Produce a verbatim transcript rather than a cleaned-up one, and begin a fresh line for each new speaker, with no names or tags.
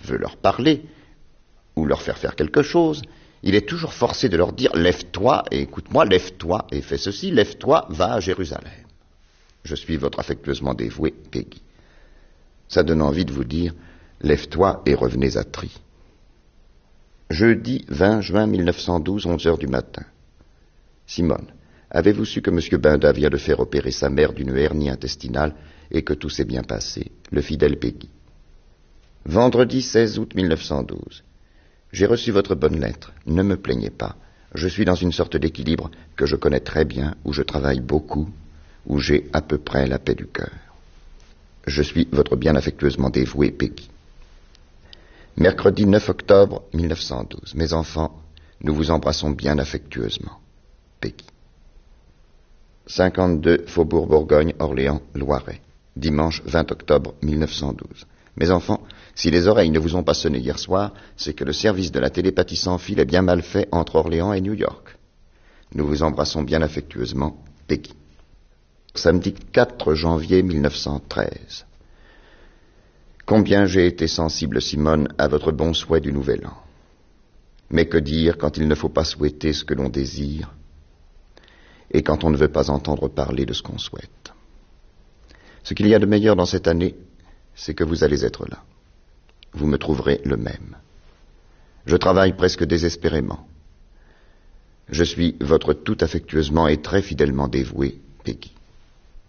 veut leur parler, ou leur faire faire quelque chose, il est toujours forcé de leur dire « Lève-toi et écoute-moi, lève-toi et fais ceci, lève-toi, va à Jérusalem. » Je suis votre affectueusement dévoué, Peggy. Ça donne envie de vous dire « Lève-toi et revenez à Tri. » Jeudi vingt juin mille neuf cent douze, onze heures du matin. Simone, avez-vous su que M. Binda vient de faire opérer sa mère d'une hernie intestinale et que tout s'est bien passé? Le fidèle Peggy. Vendredi seize août mille neuf cent douze. J'ai reçu votre bonne lettre. Ne me plaignez pas. Je suis dans une sorte d'équilibre que je connais très bien, où je travaille beaucoup, où j'ai à peu près la paix du cœur. Je suis votre bien affectueusement dévoué Peggy. Mercredi neuf octobre mille neuf cent douze. Mes enfants, nous vous embrassons bien affectueusement. Peggy. cinquante-deux Faubourg Bourgogne, Orléans, Loiret. Dimanche vingt octobre mille neuf cent douze. Mes enfants, si les oreilles ne vous ont pas sonné hier soir, c'est que le service de la télépathie sans fil est bien mal fait entre Orléans et New York. Nous vous embrassons bien affectueusement, Peggy. Samedi quatre janvier mille neuf cent treize. Combien j'ai été sensible, Simone, à votre bon souhait du Nouvel An. Mais que dire quand il ne faut pas souhaiter ce que l'on désire et quand on ne veut pas entendre parler de ce qu'on souhaite. Ce qu'il y a de meilleur dans cette année, c'est que vous allez être là. Vous me trouverez le même. Je travaille presque désespérément. Je suis votre tout affectueusement et très fidèlement dévoué, Peggy.